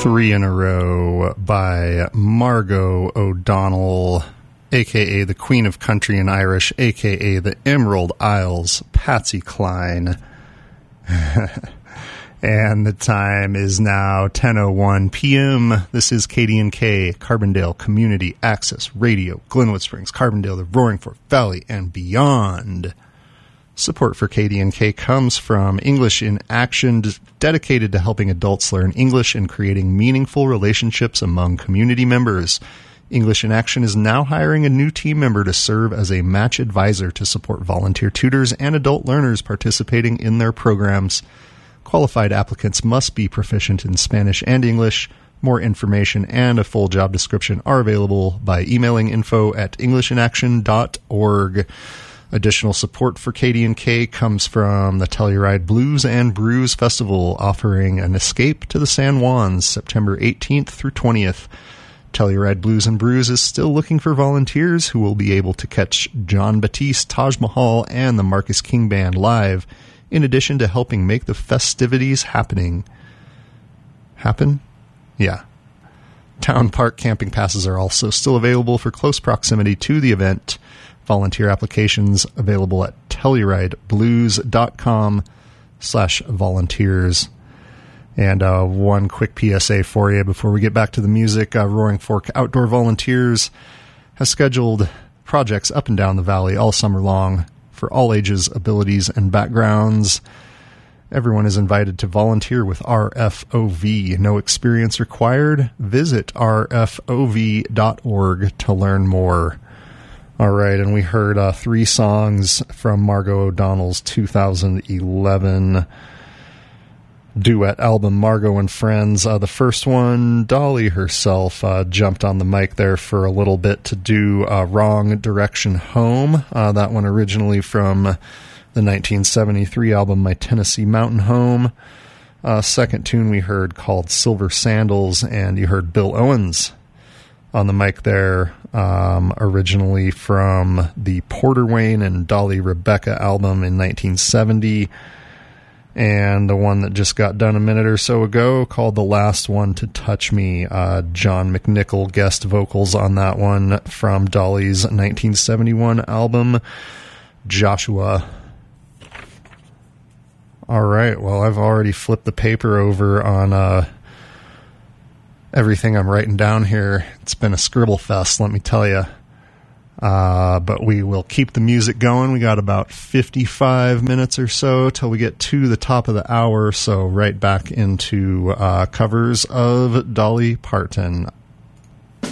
Three in a row by Margo O'Donnell, a.k.a. the Queen of Country in Irish, a.k.a. the Emerald Isles, Patsy Cline. And the time is now 10:01 p.m. This is KDNK, Carbondale Community Access Radio, Glenwood Springs, Carbondale, the Roaring Fork Valley, and beyond. Support for KDNK comes from English in Action, dedicated to helping adults learn English and creating meaningful relationships among community members. English in Action is now hiring a new team member to serve as a match advisor to support volunteer tutors and adult learners participating in their programs. Qualified applicants must be proficient in Spanish and English. More information and a full job description are available by emailing info@englishinaction.org. Additional support for KDNK comes from the Telluride Blues and Brews Festival, offering an escape to the San Juans September 18th through 20th. Telluride Blues and Brews is still looking for volunteers who will be able to catch John Batiste, Taj Mahal, and the Marcus King Band live, in addition to helping make the festivities happen? Yeah. Town Park camping passes are also still available for close proximity to the event. Volunteer applications available at TellurideBlues.com/volunteers. And one quick PSA for you before we get back to the music. Roaring Fork Outdoor Volunteers has scheduled projects up and down the valley all summer long for all ages, abilities, and backgrounds. Everyone is invited to volunteer with RFOV. No experience required. Visit rfov.org to learn more. All right, and we heard three songs from Margo O'Donnell's 2011 duet album, Margo and Friends. The first one, Dolly herself jumped on the mic there for a little bit to do Wrong Direction Home. That one originally from the 1973 album, My Tennessee Mountain Home. Second tune we heard called Silver Sandals, and you heard Bill Owens on the mic there, originally from the Porter Wayne and Dolly Rebecca album in 1970, and the one that just got done a minute or so ago called The Last One to Touch Me. John McNichol guest vocals on that one from Dolly's 1971 album, Joshua. All right, well, I've already flipped the paper over on everything I'm writing down here. It's been a scribble fest, let me tell you. But we will keep the music going. We got about 55 minutes or so till we get to the top of the hour, so right back into covers of Dolly Parton.